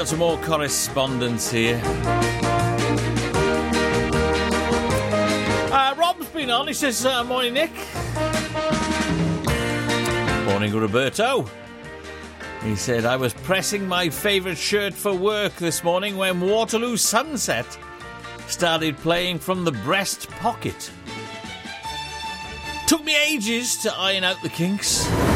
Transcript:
got some more correspondence here. Rob's been on. He says, morning, Nick. Morning, Roberto. He said, I was pressing my favourite shirt for work this morning when Waterloo Sunset started playing from the breast pocket. Took me ages to iron out the kinks.